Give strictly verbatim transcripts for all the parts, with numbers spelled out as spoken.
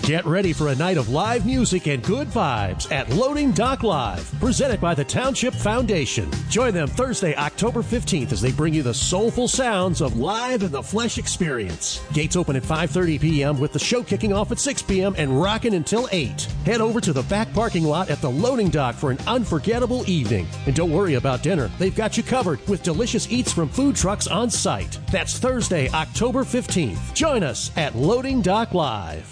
Get ready for a night of live music and good vibes at Loading Dock Live, presented by the Township Foundation. Join them Thursday, October fifteenth, as they bring you the soulful sounds of live in the flesh experience. Gates open at five thirty p.m. with the show kicking off at six p.m. and rocking until eight. Head over to the back parking lot at the loading dock for an unforgettable evening. And don't worry about dinner. They've got you covered with delicious eats from food trucks on site. That's Thursday, October fifteenth. Join us at Loading Dock Live.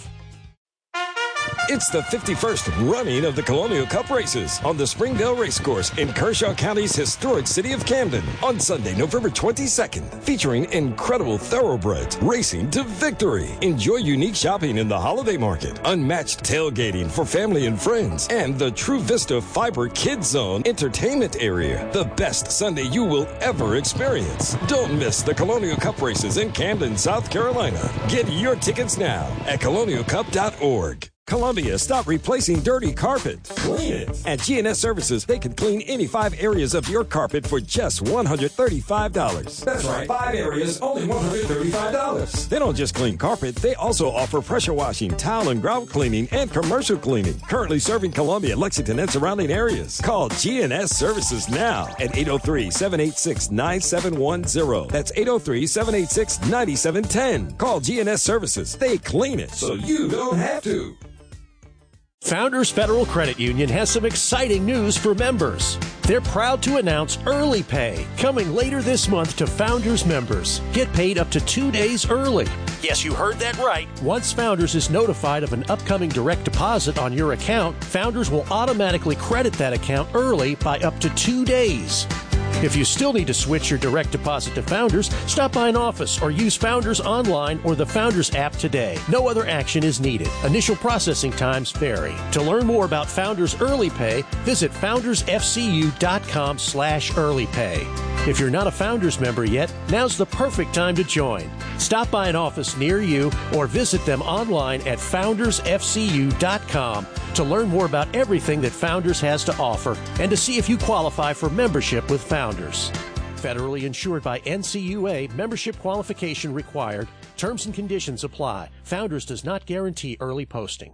It's the fifty-first running of the Colonial Cup races on the Springdale Racecourse in Kershaw County's historic city of Camden on Sunday, November twenty-second, featuring incredible thoroughbreds racing to victory. Enjoy unique shopping in the holiday market, unmatched tailgating for family and friends, and the True Vista Fiber Kids Zone entertainment area. The best Sunday you will ever experience. Don't miss the Colonial Cup races in Camden, South Carolina. Get your tickets now at colonial cup dot org. Columbia, stop replacing dirty carpet. Clean it. At G and S Services, they can clean any five areas of your carpet for just one hundred thirty-five dollars. That's right, five areas, only one hundred thirty-five dollars. They don't just clean carpet, they also offer pressure washing, tile and grout cleaning, and commercial cleaning. Currently serving Columbia, Lexington, and surrounding areas. Call G and S Services now at eight oh three, seven eight six, nine seven one zero. That's eight oh three, seven eight six, nine seven one zero. Call G and S Services. They clean it so you don't have to. Founders Federal Credit Union has some exciting news for members. They're proud to announce Early Pay coming later this month to Founders members. Get paid up to two days early. Yes, you heard that right. Once Founders is notified of an upcoming direct deposit on your account, Founders will automatically credit that account early by up to two days. If you still need to switch your direct deposit to Founders, stop by an office or use Founders online or the Founders app today. No other action is needed. Initial processing times vary. To learn more about Founders Early Pay, visit foundersfcu.com slash early pay. If you're not a Founders member yet, now's the perfect time to join. Stop by an office near you or visit them online at founders f c u dot com to learn more about everything that Founders has to offer and to see if you qualify for membership with Founders. Federally insured by N C U A, membership qualification required. Terms and conditions apply. Founders does not guarantee early posting.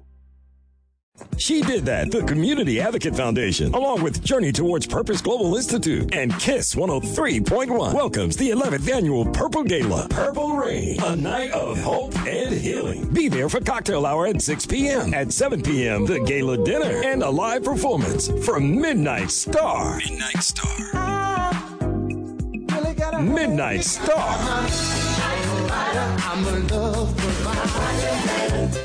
She Did That, the Community Advocate Foundation, along with Journey Towards Purpose Global Institute and KISS one oh three point one, welcomes the eleventh annual Purple Gala. Purple Rain, a night of hope and healing. Be there for cocktail hour at six p.m. At seven p.m., the gala dinner and a live performance from Midnight Star. Midnight Star. Midnight Star. I'm in love with my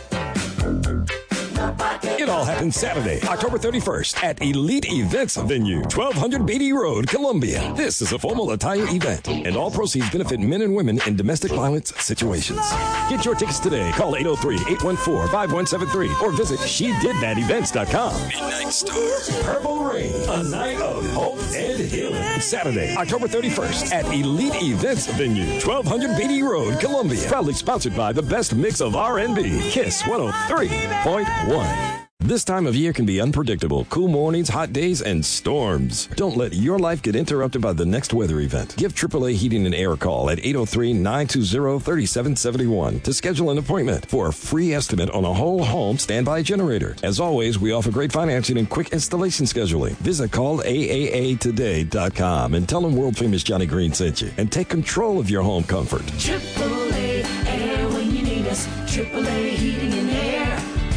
It all happens Saturday, October thirty-first at Elite Events Venue, twelve hundred Beatty Road, Columbia. This is a formal attire event, and all proceeds benefit men and women in domestic violence situations. Get your tickets today. Call eight oh three, eight one four, five one seven three or visit she did that events dot com. Midnight Star. Purple Rain, a night of hope and healing. Saturday, October thirty-first at Elite Events Venue, twelve hundred Beatty Road, Columbia. Proudly sponsored by the best mix of R and B, KISS one oh three point one. This time of year can be unpredictable. Cool mornings, hot days, and storms. Don't let your life get interrupted by the next weather event. Give triple A Heating and Air a call at eight oh three, nine two zero, three seven seven one to schedule an appointment for a free estimate on a whole home standby generator. As always, we offer great financing and quick installation scheduling. Visit call A A A today dot com and tell them world-famous Johnny Green sent you. And take control of your home comfort. triple A Air when you need us. triple A Heating and Air.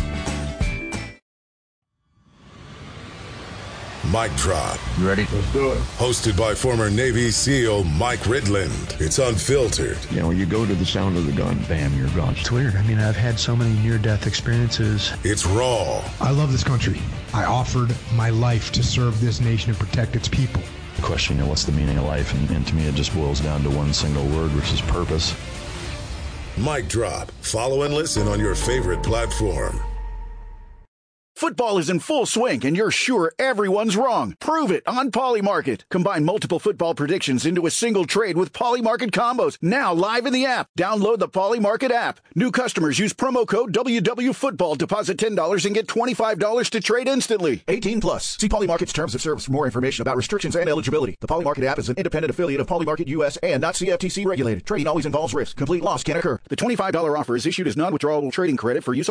Mic Drop. You ready? Let's do it. Hosted by former Navy SEAL Mike Ridland. It's unfiltered. You know, you go to the sound of the gun, bam, you're gone. It's weird. I mean, I've had so many near-death experiences. It's raw. I love this country. I offered my life to serve this nation and protect its people. The question, you know, what's the meaning of life? And, and to me, it just boils down to one single word, which is purpose. Mic Drop. Follow and listen on your favorite platform. Football is in full swing, and you're sure everyone's wrong. Prove it on Polymarket. Combine multiple football predictions into a single trade with Polymarket combos. Now live in the app. Download the Polymarket app. New customers use promo code W W Football. Deposit ten dollars and get twenty-five dollars to trade instantly. eighteen plus. See Polymarket's terms of service for more information about restrictions and eligibility. The Polymarket app is an independent affiliate of Polymarket U S and not C F T C regulated. Trading always involves risk. Complete loss can occur. The twenty-five dollars offer is issued as non-withdrawable trading credit for use